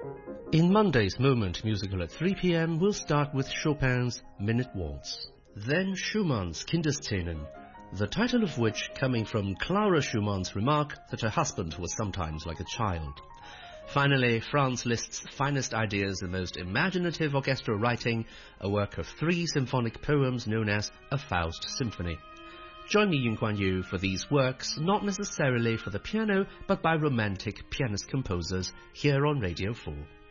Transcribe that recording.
In Monday's Moment musical at 3 p.m, we'll start with Chopin's Minute Waltz. Then Schumann's Kinderszenen, the title of which coming from Clara Schumann's remark that her husband was sometimes like a child. Finally, Franz Liszt's finest ideas and most imaginative orchestral writing, a work of 3 symphonic poems known as a Faust Symphony. Join me, Yun Kuan Yu, for these works, not necessarily for the piano, but by romantic pianist composers, here on Radio 4.